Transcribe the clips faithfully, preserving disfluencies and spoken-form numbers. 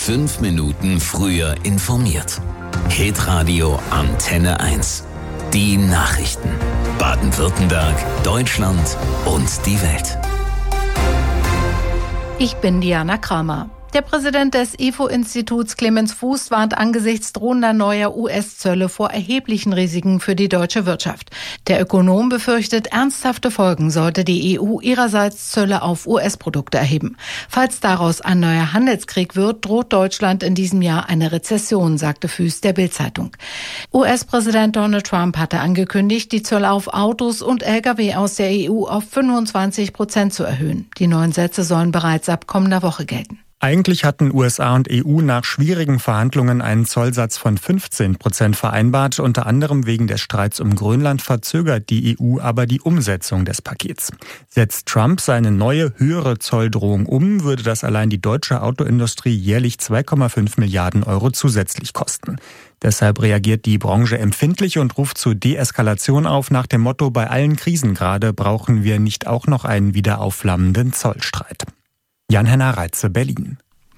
Fünf Minuten früher informiert. Hitradio Antenne eins. Die Nachrichten. Baden-Württemberg, Deutschland und die Welt. Ich bin Diana Kramer. Der Präsident des I F O-Instituts Clemens Fuß warnt angesichts drohender neuer U S-Zölle vor erheblichen Risiken für die deutsche Wirtschaft. Der Ökonom befürchtet ernsthafte Folgen, sollte die E U ihrerseits Zölle auf U S-Produkte erheben. Falls daraus ein neuer Handelskrieg wird, droht Deutschland in diesem Jahr eine Rezession, sagte Fuß der Bild-Zeitung. U S-Präsident Donald Trump hatte angekündigt, die Zölle auf Autos und L K W aus der E U auf fünfundzwanzig Prozent zu erhöhen. Die neuen Sätze sollen bereits ab kommender Woche gelten. Eigentlich hatten U S A und E U nach schwierigen Verhandlungen einen Zollsatz von fünfzehn Prozent vereinbart. Unter anderem wegen des Streits um Grönland verzögert die E U aber die Umsetzung des Pakets. Setzt Trump seine neue, höhere Zolldrohung um, würde das allein die deutsche Autoindustrie jährlich zwei Komma fünf Milliarden Euro zusätzlich kosten. Deshalb reagiert die Branche empfindlich und ruft zur Deeskalation auf nach dem Motto: Bei allen Krisen gerade brauchen wir nicht auch noch einen wieder aufflammenden Zollstreit. Jan-Henner Reitze, Berlin.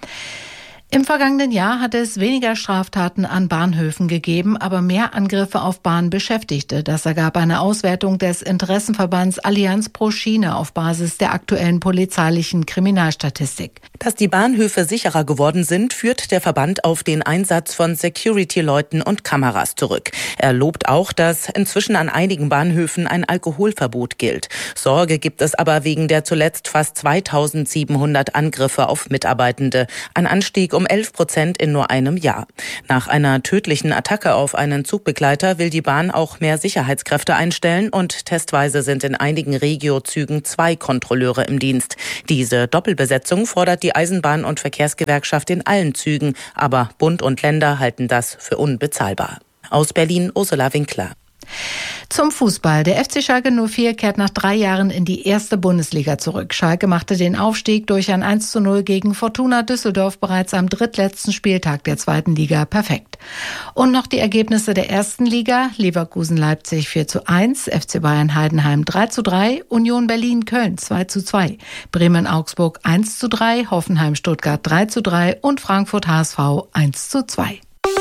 Im vergangenen Jahr hatte es weniger Straftaten an Bahnhöfen gegeben, aber mehr Angriffe auf Bahnbeschäftigte. Das ergab eine Auswertung des Interessenverbands Allianz pro Schiene auf Basis der aktuellen polizeilichen Kriminalstatistik. Dass die Bahnhöfe sicherer geworden sind, führt der Verband auf den Einsatz von Security-Leuten und Kameras zurück. Er lobt auch, dass inzwischen an einigen Bahnhöfen ein Alkoholverbot gilt. Sorge gibt es aber wegen der zuletzt fast zweitausendsiebenhundert Angriffe auf Mitarbeitende. Ein Anstieg um um elf Prozent in nur einem Jahr. Nach einer tödlichen Attacke auf einen Zugbegleiter will die Bahn auch mehr Sicherheitskräfte einstellen und testweise sind in einigen Regio-Zügen zwei Kontrolleure im Dienst. Diese Doppelbesetzung fordert die Eisenbahn- und Verkehrsgewerkschaft in allen Zügen, aber Bund und Länder halten das für unbezahlbar. Aus Berlin, Ursula Winkler. Zum Fußball. Der F C Schalke null vier kehrt nach drei Jahren in die erste Bundesliga zurück. Schalke machte den Aufstieg durch ein eins zu null gegen Fortuna Düsseldorf bereits am drittletzten Spieltag der zweiten Liga perfekt. Und noch die Ergebnisse der ersten Liga. Leverkusen-Leipzig vier zu eins, F C Bayern-Heidenheim drei zu drei, Union Berlin-Köln zwei zu zwei, Bremen-Augsburg eins zu drei, Hoffenheim-Stuttgart drei zu drei und Frankfurt-H S V eins zu zwei.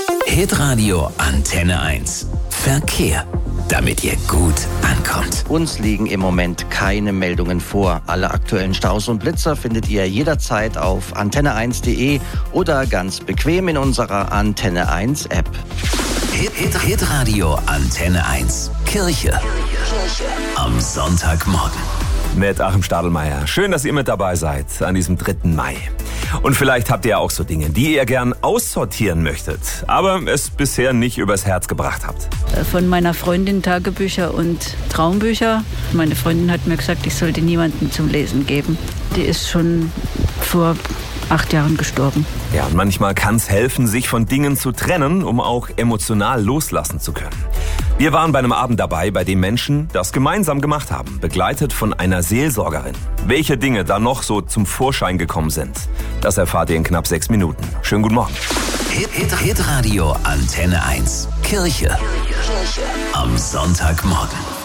Hitradio Antenne eins. Verkehr, damit ihr gut ankommt. Uns liegen im Moment keine Meldungen vor. Alle aktuellen Staus und Blitzer findet ihr jederzeit auf antenne eins punkt de oder ganz bequem in unserer Antenne eins App. Hit, Hit, Hitradio Antenne eins. Kirche. Kirche. Am Sonntagmorgen. Mit Achim Stadelmeier. Schön, dass ihr mit dabei seid an diesem dritten Mai. Und vielleicht habt ihr auch so Dinge, die ihr gern aussortieren möchtet, aber es bisher nicht übers Herz gebracht habt. Von meiner Freundin Tagebücher und Traumbücher. Meine Freundin hat mir gesagt, ich sollte niemandem zum Lesen geben. Die ist schon vor acht Jahren gestorben. Ja, und manchmal kann es helfen, sich von Dingen zu trennen, um auch emotional loslassen zu können. Wir waren bei einem Abend dabei, bei dem Menschen das gemeinsam gemacht haben, begleitet von einer Seelsorgerin. Welche Dinge da noch so zum Vorschein gekommen sind, das erfahrt ihr in knapp sechs Minuten. Schönen guten Morgen. Hit, Hit, Hitradio Antenne eins. Kirche. Kirche. Am Sonntagmorgen.